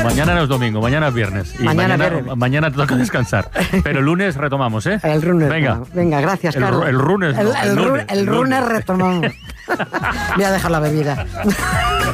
mañana no es domingo, mañana es viernes. Y mañana te toca descansar. Pero el lunes retomamos, ¿eh? El lunes. Venga, gracias, Carlos. El lunes. El lunes retomamos. Voy a dejar la bebida.